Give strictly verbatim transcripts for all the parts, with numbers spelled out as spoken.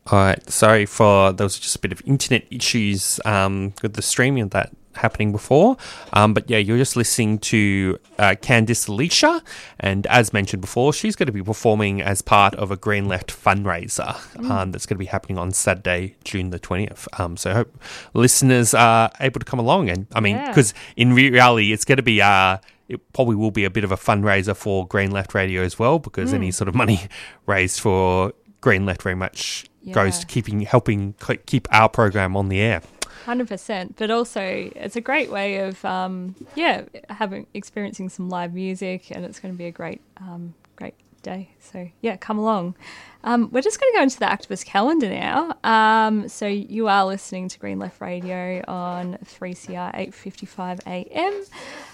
All right, sorry for there was just a bit of internet issues um, with the streaming of that happening before. Um, but yeah, you're just listening to uh, Candice Alicia, and as mentioned before, she's going to be performing as part of a Green Left fundraiser mm. um, that's going to be happening on Saturday, June the twentieth. Um, so I hope listeners are able to come along. And I mean, because yeah. in reality, it's going to be... Uh, it probably will be a bit of a fundraiser for Green Left Radio as well, because mm. any sort of money raised for Green Left very much yeah. goes to keeping helping keep our program on the air. one hundred percent, but also it's a great way of um, yeah having experiencing some live music, and it's going to be a great um, great day. So yeah, come along. Um, we're just going to go into the activist calendar now. Um, so you are listening to Green Left Radio on three C R eight fifty-five A M.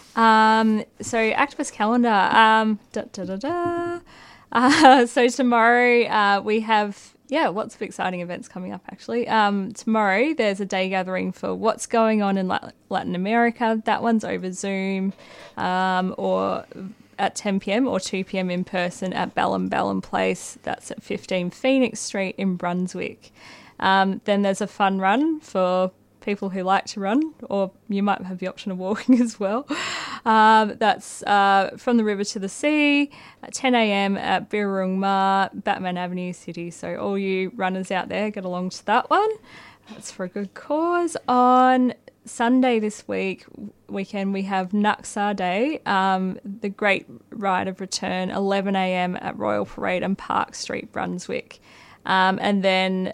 Um, so activist calendar. Um, da, da, da, da. Uh, so tomorrow uh, we have, yeah, lots of exciting events coming up actually. Um, tomorrow there's a day gathering for what's going on in Latin America. That one's over Zoom um, or at ten p.m. or two p.m. in person at Ballum Ballum Place. That's at fifteen Phoenix Street in Brunswick. Um, then there's a fun run for people who like to run, or you might have the option of walking as well. Um, that's uh, from the river to the sea at ten a.m. at Birrung Ma, Batman Avenue City. So all you runners out there, get along to that one. That's for a good cause. On Sunday this week, weekend, we have Naksar Day, um, the Great Rite of Return, eleven a.m. at Royal Parade and Park Street, Brunswick. Um, and then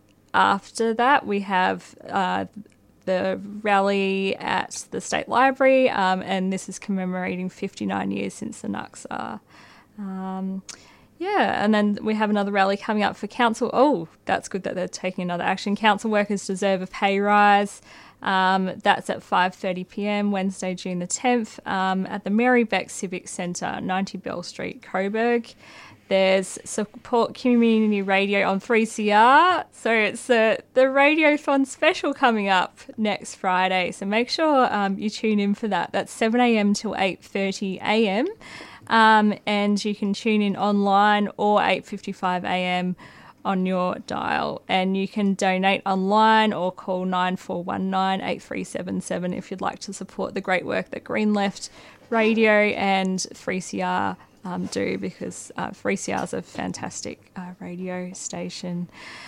after that, we have uh, the rally at the State Library, um, and this is commemorating fifty-nine years since the Naksar. Um, yeah, and then we have another rally coming up for council. Oh, that's good that they're taking another action. Council workers deserve a pay rise. Um, that's at five thirty p.m. Wednesday, June the tenth, um, at the Mary Beck Civic Centre, ninety Bell Street, Coburg. There's Support Community Radio on three C R. So it's the, the Radiothon special coming up next Friday. So make sure um, you tune in for that. That's seven a.m. till eight thirty a.m. Um, and you can tune in online or eight fifty-five a.m. on your dial. And you can donate online or call nine four one nine, eight three seven seven if you'd like to support the great work that Green Left Radio and three C R Um, do, because uh, three C R is a fantastic uh, radio station.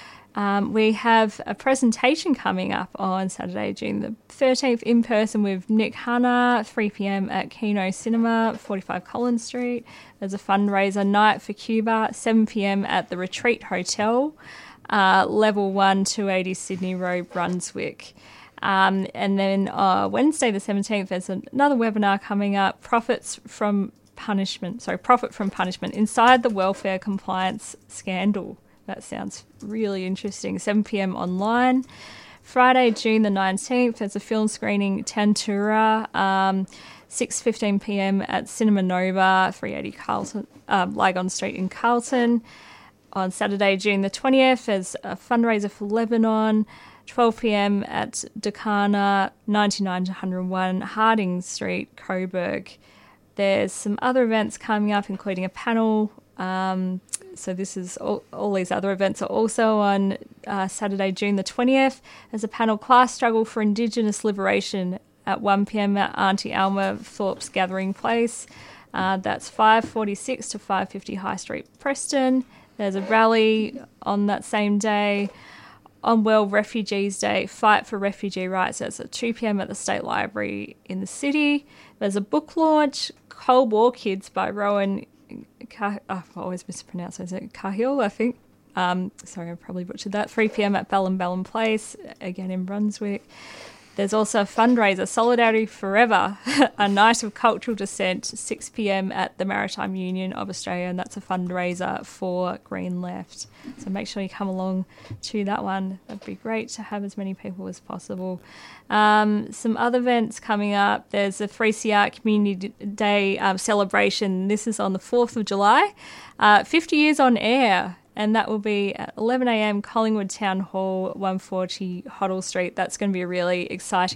Um, we have a presentation coming up on Saturday, June the thirteenth, in person with Nick Hanna, three p.m. at Kino Cinema, forty-five Collins Street. There's a fundraiser night for Cuba, seven p.m. at the Retreat Hotel, uh, level one, two eighty Sydney Road, Brunswick. Um, and then uh, Wednesday the seventeenth, there's another webinar coming up, Profits from Punishment, sorry, Profit from Punishment, Inside the Welfare Compliance Scandal. That sounds really interesting. seven p.m. online. Friday, June the nineteenth, there's a film screening, Tantura, um, six fifteen p.m. at Cinema Nova, three eighty Carlton, uh, Lygon Street in Carlton. On Saturday, June the twentieth, there's a fundraiser for Lebanon, twelve p.m. at Dakana, ninety-nine to one oh one Harding Street, Coburg. There's some other events coming up, including a panel. Um, so this is all, all these other events are also on uh, Saturday, June the twentieth. There's a panel, Class Struggle for Indigenous Liberation, at one p.m. at Auntie Alma Thorpe's Gathering Place. Uh, that's five forty-six to five fifty High Street, Preston. There's a rally on that same day. On World Refugees Day, Fight for Refugee Rights. That's at two p.m. at the State Library in the city. There's a book launch, Cold War Kids by Rowan, Cah- oh, I always mispronounce it, is it Cahill, I think. Um, sorry, I probably butchered that. three p.m. at Ballum Ballum Place, again in Brunswick. There's also a fundraiser, Solidarity Forever, a night of cultural dissent, six p.m. at the Maritime Union of Australia, and that's a fundraiser for Green Left. So make sure you come along to that one. That'd be great to have as many people as possible. Um, some other events coming up. There's a three C R Community Day um, celebration. This is on the fourth of July. Uh, fifty years on air. And that will be at eleven a.m. Collingwood Town Hall, one forty Hoddle Street. That's going to be a really exciting